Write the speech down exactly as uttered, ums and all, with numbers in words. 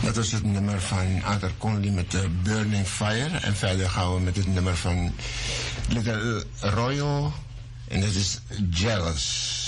Dat was het nummer van Arthur Conley met de Burning Fire. En verder gaan we met het nummer van Little Royal. En dat is Jealous.